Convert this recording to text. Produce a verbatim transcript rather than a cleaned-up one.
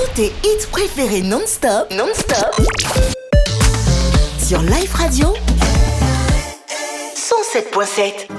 tes hits préférés non-stop, non-stop, sur Life Radio cent sept point sept.